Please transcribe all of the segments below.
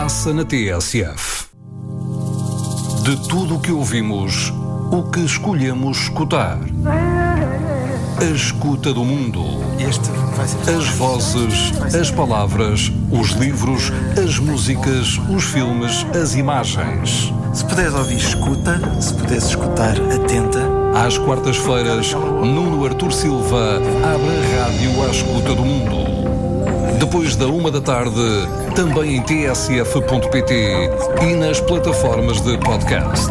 passa na TSF. De tudo o que ouvimos, o que escolhemos escutar. A escuta do mundo. As vozes, as palavras, os livros, as músicas, os filmes, as imagens. Se puderes ouvir, escuta. Se puderes escutar, atenta. Às quartas-feiras, Nuno Artur Silva abre a rádio à escuta do mundo. Depois da 1 da tarde, também em tsf.pt e nas plataformas de podcast.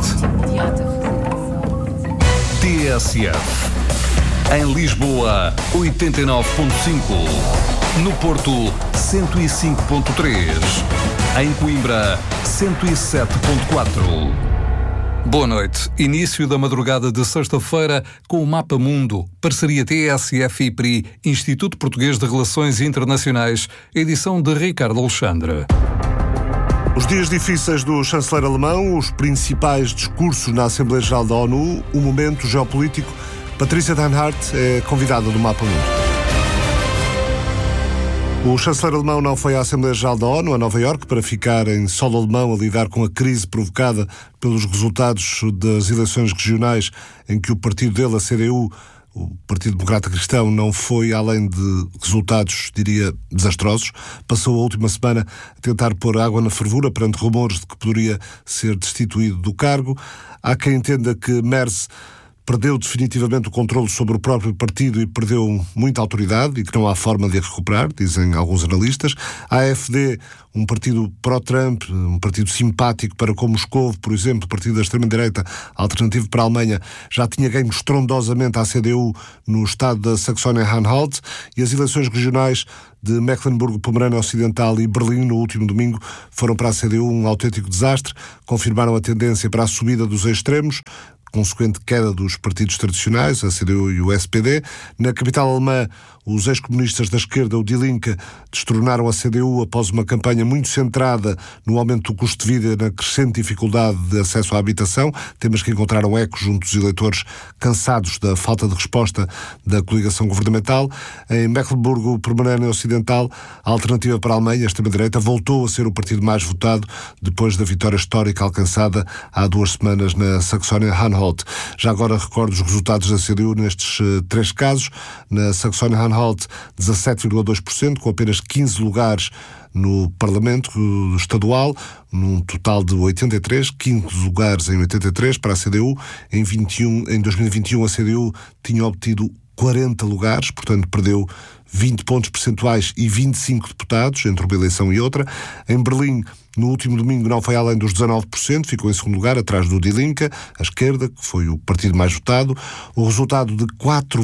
TSF. Em Lisboa, 89.5. No Porto, 105.3. Em Coimbra, 107.4. Boa noite. Início da madrugada de sexta-feira com o Mapa Mundo, parceria TSF e IPRI, Instituto Português de Relações Internacionais, edição de Ricardo Alexandre. Os dias difíceis do chanceler alemão, os principais discursos na Assembleia Geral da ONU, o momento geopolítico. Patrícia Danhart é convidada do Mapa Mundo. O chanceler alemão não foi à Assembleia Geral da ONU, a Nova Iorque, para ficar em solo alemão a lidar com a crise provocada pelos resultados das eleições regionais em que o partido dele, a CDU, o Partido Democrata Cristão, não foi além de resultados, diria, desastrosos. Passou a última semana a tentar pôr água na fervura perante rumores de que poderia ser destituído do cargo. Há quem entenda que Merz perdeu definitivamente o controle sobre o próprio partido e perdeu muita autoridade e que não há forma de a recuperar, dizem alguns analistas. A AfD, um partido pró-Trump, um partido simpático para como Moscovo, por exemplo, partido da extrema-direita, alternativo para a Alemanha, já tinha ganho estrondosamente à CDU no estado da Saxónia-Anhalt, e as eleições regionais de Mecklenburgo-Pomerânia Ocidental e Berlim, no último domingo, foram para a CDU um autêntico desastre, confirmaram a tendência para a subida dos extremos, consequente queda dos partidos tradicionais, a CDU e o SPD. Na capital alemã, os ex-comunistas da esquerda, o Die Linke, destronaram a CDU após uma campanha muito centrada no aumento do custo de vida e na crescente dificuldade de acesso à habitação, temas que encontraram eco junto dos eleitores cansados da falta de resposta da coligação governamental. Em Mecklenburgo-Pomerânia Ocidental, a Alternativa para a Alemanha, a extrema-direita, voltou a ser o partido mais votado depois da vitória histórica alcançada há 2 semanas na Saxónia-Anhalt. Já agora recordo os resultados da CDU nestes 3 casos. Na Saxónia-Anhalt, 17,2%, com apenas 15 lugares no Parlamento Estadual, num total de 83, 15 lugares em 83 para a CDU. Em 2021 a CDU tinha obtido 40 lugares, portanto perdeu 20 pontos percentuais e 25 deputados entre uma eleição e outra. Em Berlim, no último domingo, não foi além dos 19%, ficou em segundo lugar, atrás do Die Linke, a esquerda, que foi o partido mais votado. O resultado de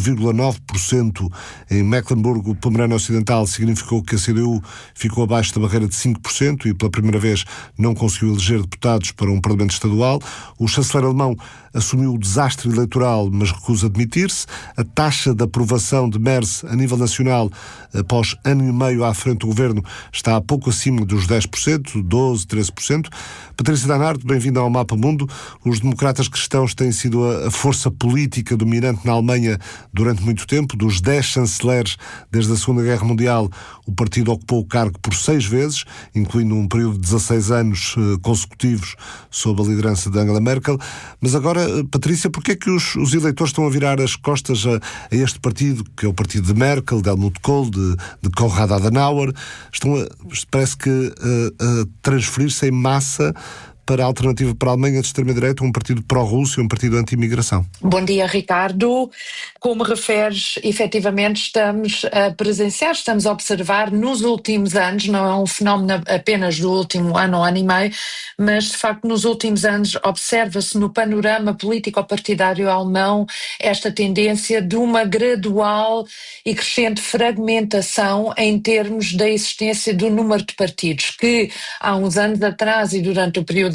4,9% em Mecklenburgo-Pomerânia Ocidental significou que a CDU ficou abaixo da barreira de 5% e, pela primeira vez, não conseguiu eleger deputados para um Parlamento Estadual. O chanceler alemão assumiu o desastre eleitoral, mas recusa admitir-se. A taxa de aprovação de Merz a nível nacional, após ano e meio à frente do governo, está a pouco acima dos 10%, 12%, 13%. Patrícia Danhart, bem-vinda ao Mapa Mundo. Os democratas cristãos têm sido a força política dominante na Alemanha durante muito tempo. Dos 10 chanceleres desde a Segunda Guerra Mundial, o partido ocupou o cargo por 6 vezes, incluindo um período de 16 anos consecutivos sob a liderança de Angela Merkel. Mas agora, Patrícia, porquê é que os eleitores estão a virar as costas a este partido, que é o partido de Merkel, de Helmut Kohl, de Konrad Adenauer? Parece que a transferir-se em massa para a Alternativa para a Alemanha de extrema-direita, um partido pró-Rússia, um partido anti-imigração. Bom dia, Ricardo. Como referes, efetivamente estamos a observar nos últimos anos, não é um fenómeno apenas do último ano ou ano e meio, mas de facto nos últimos anos observa-se no panorama político-partidário alemão esta tendência de uma gradual e crescente fragmentação em termos da existência do número de partidos, que há uns anos atrás e durante o período da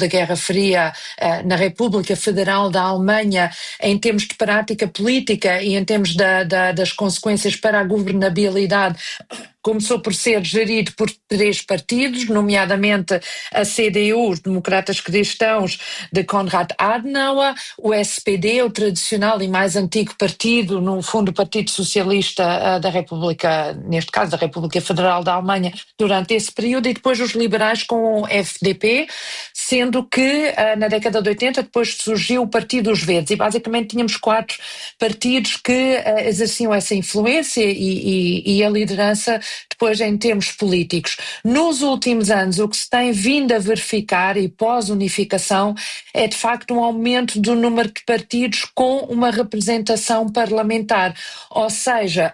da Guerra Fria na República Federal da Alemanha, em termos de prática política e em termos das consequências para a governabilidade, começou por ser gerido por 3 partidos, nomeadamente a CDU, os Democratas Cristãos de Konrad Adenauer, o SPD, o tradicional e mais antigo partido, no fundo o Partido Socialista da República, neste caso da República Federal da Alemanha, durante esse período, e depois os liberais com o FDP, sendo que na década de 80 depois surgiu o Partido dos Verdes, e basicamente tínhamos 4 partidos que exerciam essa influência e a liderança depois em termos políticos. Nos últimos anos, o que se tem vindo a verificar, e pós-unificação, é de facto um aumento do número de partidos com uma representação parlamentar, ou seja,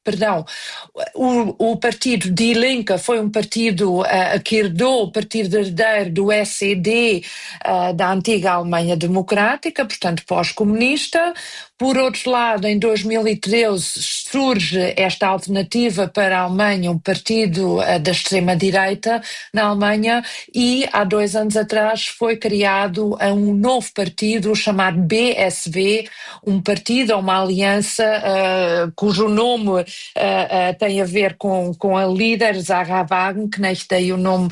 o partido Die Linke foi um partido que herdou o partido herdeiro do SED da antiga Alemanha Democrática, portanto pós-comunista. Por outro lado, em 2013 surge esta alternativa para a Alemanha, um partido da extrema-direita na Alemanha, e há 2 anos atrás foi criado um novo partido chamado BSW, um partido, uma aliança cujo nome tem a ver com a líder Sarah Wagenknecht, daí o nome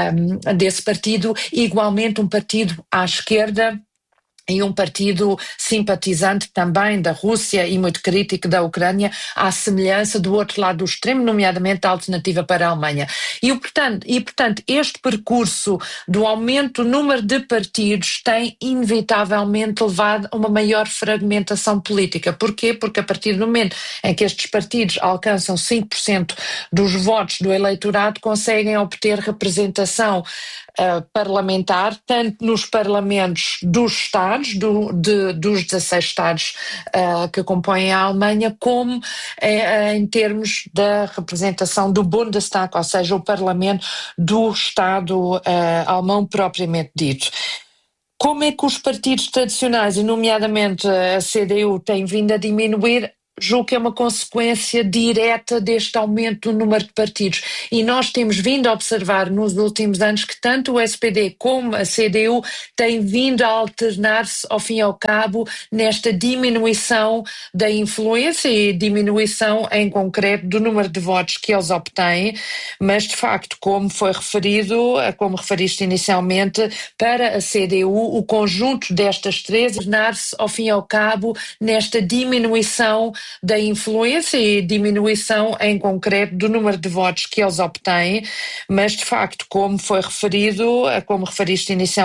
desse partido, igualmente um partido à esquerda, e um partido simpatizante também da Rússia e muito crítico da Ucrânia, à semelhança do outro lado do extremo, nomeadamente a Alternativa para a Alemanha. E portanto, este percurso do aumento do número de partidos tem inevitavelmente levado a uma maior fragmentação política. Porquê? Porque a partir do momento em que estes partidos alcançam 5% dos votos do eleitorado, conseguem obter representação parlamentar, tanto nos parlamentos dos Estados, dos 16 Estados que compõem a Alemanha, como em termos da representação do Bundestag, ou seja, o parlamento do Estado alemão propriamente dito. Como é que os partidos tradicionais, e nomeadamente a CDU, têm vindo a diminuir? Julgo que é uma consequência direta deste aumento do número de partidos. E nós temos vindo a observar nos últimos anos que tanto o SPD como a CDU têm vindo a alternar-se, ao fim e ao cabo, nesta diminuição da influência e diminuição, em concreto, do número de votos que eles obtêm. Mas, de facto, como foi referido, como referiste inicialmente, para a CDU, o conjunto destas 3 alternar-se, ao fim e ao cabo, nesta diminuição da influência e diminuição, em concreto, do número de votos que eles obtêm, mas de facto, como foi referido, como referiste inicialmente,